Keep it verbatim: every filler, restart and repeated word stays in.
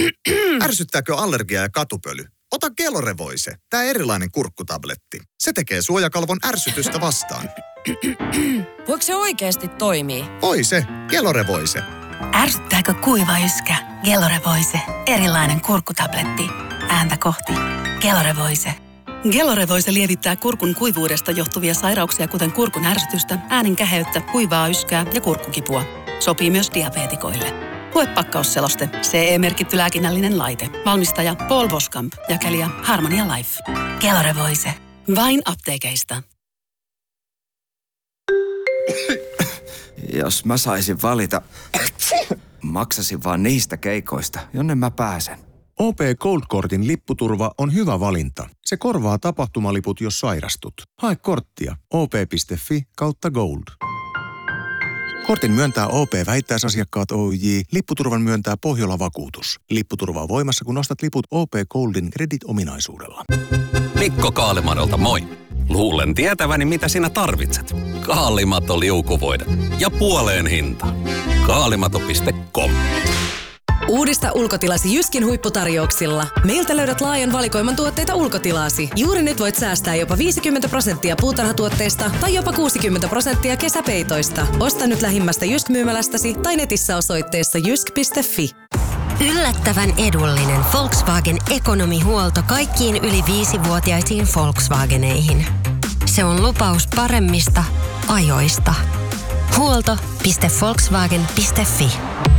Ärsyttääkö allergia ja katupöly? Ota Gelorevoise, tää erilainen kurkkutabletti. Se tekee suojakalvon ärsytystä vastaan. Voiko se oikeasti toimii? Voi se, Gelorevoise. Ärsyttääkö kuiva yskä? Gelorevoise, erilainen kurkkutabletti. Ääntä kohti. Gelorevoise. Gelorevoise lievittää kurkun kuivuudesta johtuvia sairauksia, kuten kurkun ärsytystä, äänen käheyttä, kuivaa yskää ja kurkkukipua. Sopii myös diabeetikoille. Lue pakkausseloste. C E-merkitty lääkinnällinen laite. Valmistaja Paul Boskamp. Jakelija Harmonia Life. Gelorevoise. Vain apteekeista. Jos mä saisin valita, maksasin vaan niistä keikoista, jonne mä pääsen. O P Gold-kortin lipputurva on hyvä valinta. Se korvaa tapahtumaliput, jos sairastut. Hae korttia op.fi kautta gold. Kortin myöntää O P-vähittäisasiakkaat Oyj. Lipputurvan myöntää Pohjola-vakuutus. Lipputurva on voimassa, kun ostat liput O P Goldin Credit-ominaisuudella. Mikko Kaalimadolta moi. Luulen tietäväni, mitä sinä tarvitset. Kaalimato liukuvoide ja puoleen hinta. Kaalimato piste com. Uudista ulkotilasi Jyskin huipputarjouksilla. Meiltä löydät laajan valikoiman tuotteita ulkotilasi. Juuri nyt voit säästää jopa viisikymmentä prosenttia puutarhatuotteista tai jopa kuusikymmentä prosenttia kesäpeitoista. Osta nyt lähimmästä Jysk-myymälästäsi tai netissä osoitteessa jysk piste fi. Yllättävän edullinen Volkswagen ekonomihuolto kaikkiin yli viisivuotiaisiin Volkswageneihin. Se on lupaus paremmista ajoista. Huolto piste volkswagen piste fi.